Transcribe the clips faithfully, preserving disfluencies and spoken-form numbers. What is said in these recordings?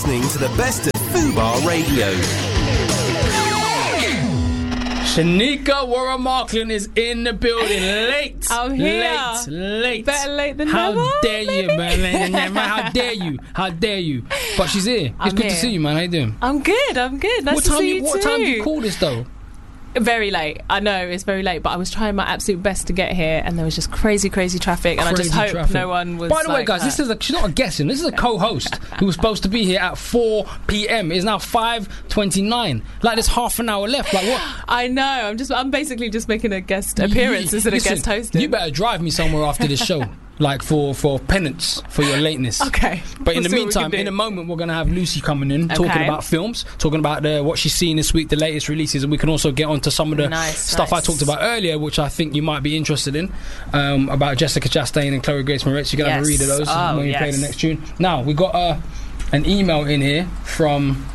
listening to the best of Fubar Radio. Shanika Warren-Markland is in the building. Late. I'm here. Late. Late. Better late than How never. dare you, man. man? How dare you? How dare you? But she's here. It's I'm good here. to see you, man. How you doing? I'm good. I'm good. Nice what to time see you, you What too. time do you call this, though? Very late. I know it's very late, but I was trying my absolute best to get here, and there was just crazy, crazy traffic, and Crazy I just hope traffic. no one was. By the way, like, guys, hurt. this is a, she's not a guessing. This is a co-host who was supposed to be here at four p.m. It's now five twenty-nine. Like, there's half an hour left. Like, what? I know. I'm just. I'm basically just making a guest appearance You- instead listen, of guest hosting. You better drive me somewhere after this show. Like for, for penance for your lateness. Okay. But in We'll the see what we meantime, can do. in a moment, we're going to have Lucy coming in, talking Okay. about films, talking about the, what she's seen this week, the latest releases, and we can also get on to some of the Nice, stuff nice. I talked about earlier, which I think you might be interested in, um, about Jessica Chastain and Chloe Grace Moretz. You're going to have a Yes. read of those Oh, when you play yes. the next tune. Now, we got uh, an email in here from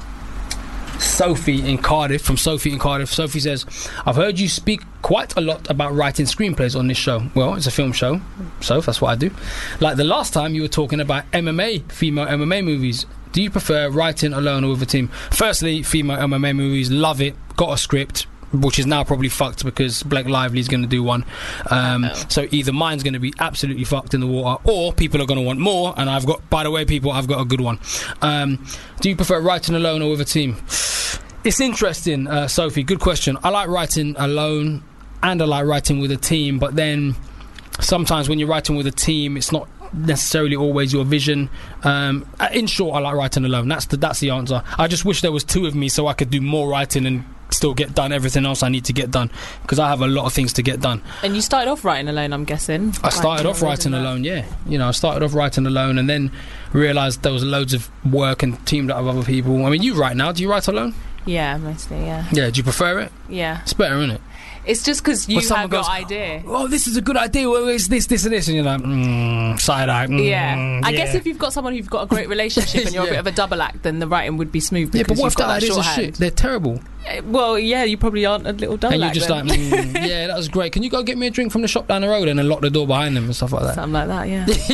Sophie in Cardiff, from Sophie in Cardiff. Sophie says, I've heard you speak quite a lot about writing screenplays on this show. Well, it's a film show, so that's what I do. Like the last time you were talking about M M A, female M M A movies. Do you prefer writing alone or with a team? Firstly, female M M A movies, love it, got a script, which is now probably fucked because Blake Lively's going to do one. Um, Uh-oh. so either mine's going to be absolutely fucked in the water, or people are going to want more, and I've got, by the way, people, I've got a good one. Um, do you prefer writing alone or with a team? It's interesting, uh, Sophie, good question. I like writing alone and I like writing with a team, but then sometimes when you're writing with a team, it's not necessarily always your vision. Um, in short, I like writing alone. That's the, that's the answer. I just wish there was two of me so I could do more writing and still get done everything else I need to get done, because I have a lot of things to get done. And you started off writing alone, I'm guessing. I started off writing alone, yeah. You know, I started off writing alone and then realised there was loads of work and teamed up with other people. I mean, you write now. Do you write alone? Yeah, mostly, yeah. Yeah, do you prefer it? Yeah. It's better, isn't it? It's just because you When someone have your goes, idea. Oh, this is a good idea. Well, it's this, this, and this, and you're like, mm, side eye. Mm, Yeah. I yeah. guess if you've got someone who've got a great relationship and you're Yeah. a bit of a double act, then the writing would be smooth Yeah, because but what you've if that got that ideas are shorthand. shit? They're terrible. Yeah, well, yeah, you probably aren't a little double And you're act just then. like, mm, yeah, that was great. Can you go get me a drink from the shop down the road and then lock the door behind them and stuff like that? Something like that,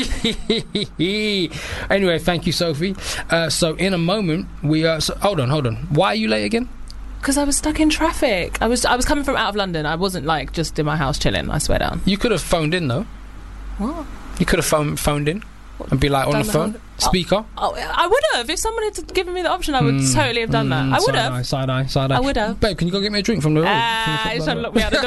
yeah. Anyway, thank you, Sophie. Uh, so in a moment, we uh, so, hold on, hold on. Why are you late again? Because I was stuck in traffic. I was I was coming from out of London. I wasn't like just in my house chilling, I swear down. You could have phoned in though. What? You could have phoned phoned in and be like on Done the the phone, whole- speaker. Oh, I would have. If someone had given me the option, I would Mm, totally have done that. mm, I would side have. Eye, side eye, side eye. I would have. Babe, can you go get me a drink from the road? Ah, he's trying to lock me out the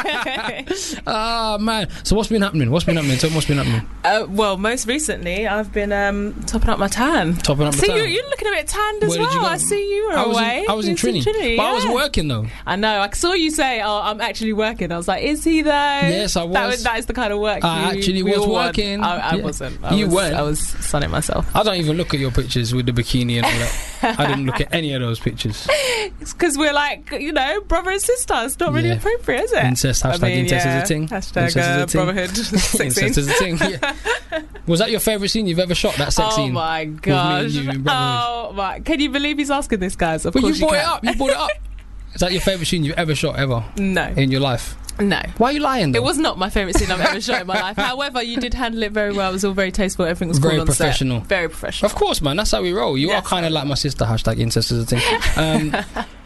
door. Ah, man. So what's been happening? What's been happening? So what's been happening? uh, well, most recently, I've been um, topping up my tan. Topping up the see, tan. you, you're looking a bit tanned as Where did you well. go? I see you were I was away. in, I was in You was Trini, but I was yeah. working though. I know. I saw you say, "Oh, I'm actually working." I was like, "Is he though?" Yes, I That, was. that is the kind of work. I you, actually we was all want. working. I, I Yeah. wasn't. I You was, weren't. I was sunning myself. I don't even look at your pictures with the bikini and all that. I didn't look at any of those pictures. It's because we're like, you know, brother and sister. It's not really Yeah. appropriate, is it? Incest, hashtag I mean, incest yeah. is a thing. Hashtag Incest is a uh, thing. brotherhood. Sex Incest scene. is a thing. Yeah. Was that your favourite scene you've ever shot? That sex Oh scene? my and gosh! you in Brotherhood? Oh my! Can you believe he's asking this, guys? Of But you course brought you it can. up. You brought it up. Is that your favourite scene you've ever shot ever No, in your life? no. Why are you lying though? It was not my favourite scene I've ever shot in my life. However, you did handle it very well. It was all very tasteful. Everything was Very cool on professional. set. Very professional. Of course, man. That's how we roll. You Yes. are kind of like my sister. Hashtag incest is a thing. Um,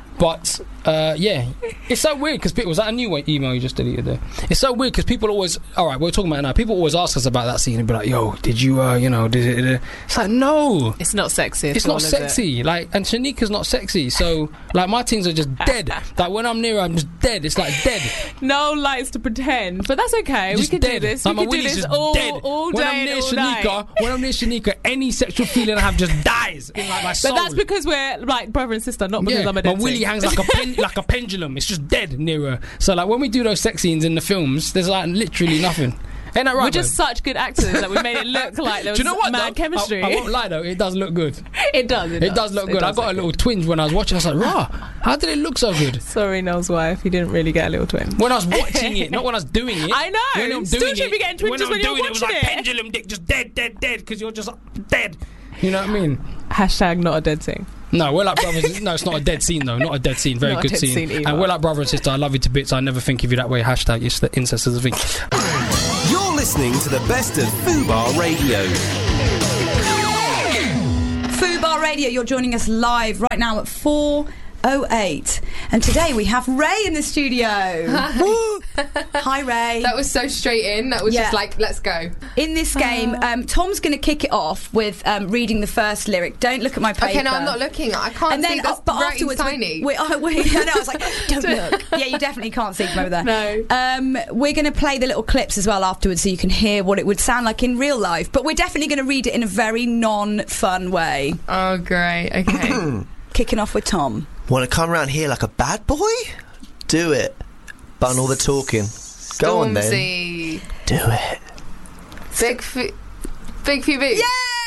but uh, yeah, it's so weird because people. Was that a new email you just deleted there? It's so weird because people always. All right, we're talking about it now. People always ask us about that scene and be like, "Yo, did you? Uh, you know, did it?" Did it? It's like no. It's not sexy. at It's all, not is it? sexy, like, and Shanika's not sexy, so like my things are just dead. Like when I'm near her, I'm just dead. It's like dead. No lights to pretend, but that's okay. Just we can dead. do this. Like, my we can do willy's this just all, dead. all day when I'm near and all Shanika, night. when I'm near Shanika, any sexual feeling I have just dies in like my soul. But that's because we're like brother and sister, not because yeah, I'm a my dead willy thing. hangs like a pen, like a pendulum. It's just dead near her. So like when we do those sex scenes in the films, there's like literally nothing. Ain't that right? We're just babe? such good actors that we made it look like there was Do you know what? mad though? chemistry. I, I won't lie though, it does look good. It does. It, It does look It good. I does got a look little good. twinge when I was watching. I was like, rah, how did it look so good? Sorry, Noel's wife. You didn't really get a little twin. When I was watching it, not when I was doing it. I know. When I'm Still doing should it, be getting twinges when, when I'm you're doing it, it was watching like it. pendulum dick, just dead, dead, dead, because you're just dead. You know what I mean? Hashtag not a dead thing. No, we're like brothers. No, it's not a dead scene though. Not a dead scene. Very Not a good dead scene. scene either. And we're like brother and sister. I love you to bits. I never think of you that way. Hashtag it's the incest is a thing. You're listening to the best of Fubar Radio. Fubar Radio. You're joining us live right now at four oh eight. And today we have Ray in the studio. Hi, Ray. That was so straight in. That was Yeah. just like, let's go. In this game, um, Tom's going to kick it off with um, reading the first lyric. Don't look at my paper. Okay, no, I'm not looking. I can't And see. then, That's uh, but writing afterwards, tiny. We, we, I, we, I know. I was like, don't look. Yeah, you definitely can't see from over there. No. Um, we're going to play the little clips as well afterwards, so you can hear what it would sound like in real life. But we're definitely going to read it in a very non-fun way. Oh, great. Okay. Kicking off with Tom. Want to come around here like a bad boy? Do it. Bun all the talking. Go on then. Stormzy. Do it. Big few, big few boots.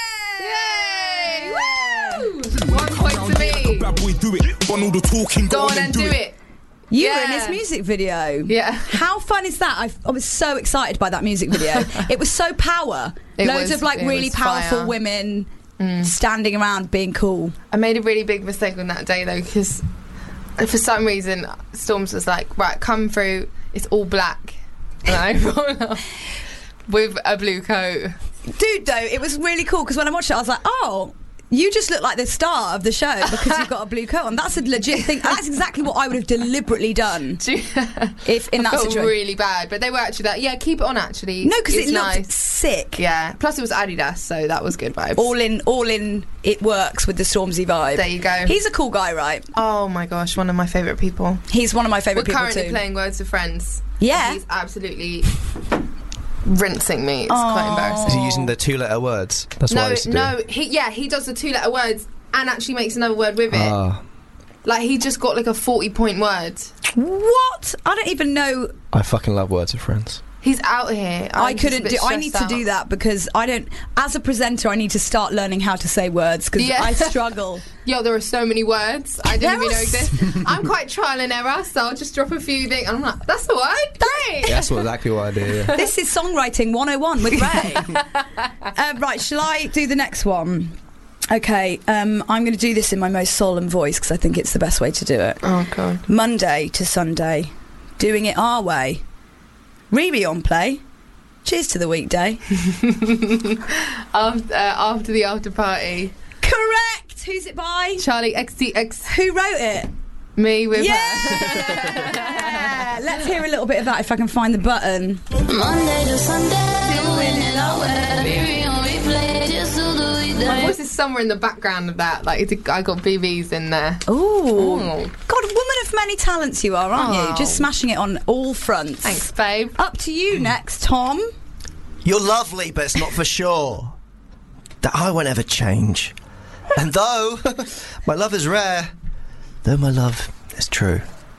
Yay! Yay! Woo! One point to me. Bad boy, do it. Bun all the talking. Go on and do it. You Yeah. were in his music video. Yeah. How fun is that? I, I was so excited by that music video. It was so power. It Loads was- of like it really was powerful fire. women standing around being cool. I made a really big mistake on that day though, because for some reason Storms was like, right, come through. It's all black, and I roll up with a blue coat. Dude, though, it was really cool because when I watched it, I was like, oh, you just look like the star of the show because you've got a blue coat on. That's a legit thing. That's exactly what I would have deliberately done if in that I felt situation. really bad, but they were actually like, yeah, keep it on actually. No, because it It's looked nice. sick. Yeah. Plus, it was Adidas, so that was good vibes. All in, all in. It works with the Stormzy vibe. There you go. He's a cool guy, right? Oh my gosh, one of my favourite people. He's one of my We're favourite people currently too. playing Words with Friends. Yeah. He's absolutely rinsing me. It's quite Is embarrassing. he using the two-letter words? That's what I No, used to do. no, he yeah, he does the two-letter words and actually makes another word with it. Ah, Like he just got like a forty-point word. What? I don't even know. I fucking love Words with Friends. He's out here. I'm I just a couldn't bit do. I need stressed to do out. that because I don't. As a presenter, I need to start learning how to say words because Yeah. I struggle. Yo, there are so many words I didn't There even know are exist. I'm quite trial and error, so I'll just drop a few things. I'm like, that's the word? Great! That's what, exactly what I do, yeah. This is songwriting one oh one with Ray. uh, right, shall I do the next one? Okay, um, I'm going to do this in my most solemn voice because I think it's the best way to do it. Oh, God. Monday to Sunday, doing it our way. Riri on play. Cheers to the weekday. After, uh, after the after party, Correct! Who's it by? Charlie X T X, Who wrote it? me with her. Yeah! Let's hear a little bit of that if I can find the button. Monday to Sunday, doing it our way. Baby on replay, just to the weekday. My voice is somewhere in the background of that. Like, it's a, I got B Bs in there. Ooh. Ooh. God, woman of many talents you are, aren't you? Oh. Just smashing it on all fronts. Thanks, babe. Up to you next, Tom. You're lovely, but it's not for sure that I won't ever change. And though my love is rare, though my love is true.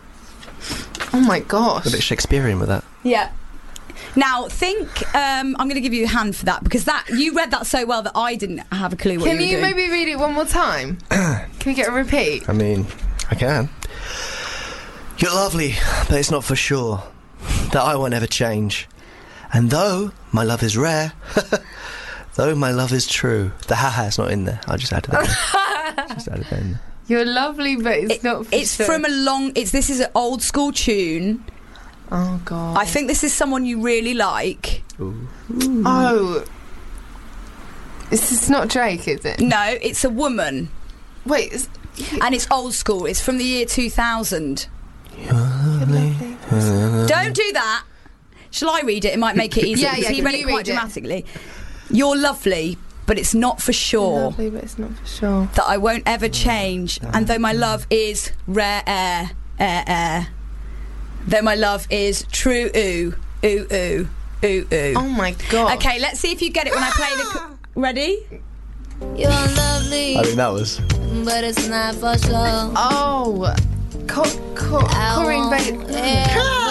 Oh my gosh. A bit Shakespearean with that. Yeah. Now, think, um, I'm going to give you a hand for that because that you read that so well that I didn't have a clue what Can you were you doing. maybe read it one more time? Can we get a repeat? I mean, I can. You're lovely, but it's not for sure that I won't ever change. And though my love is rare, though my love is true. The ha-ha is not in there. I just added that in. Just added that in there. You're lovely, but it's It- not for it's sure. from a long. It's this is an old school tune. Oh, God. I think this is someone you really like. Oh. It's, it's not Drake, is it? No, it's a woman, Wait, it's, and it's old school. It's from the year two thousand. Uh, Don't do that. Shall I read it? It might make it easier. Yeah, yeah, because he can read you it quite read it? dramatically. You're lovely, but it's not for sure lovely, but it's not for sure. that I won't ever change. And though my love is rare air, air, air. Though my love is true, ooh, ooh, ooh, ooh, ooh. Oh, my God. Okay, let's see if you get it when I play the. co- Ready? You're lovely, I mean, that was... but it's not for sure. Oh. Co- co- I Corinne won't Bailey. ever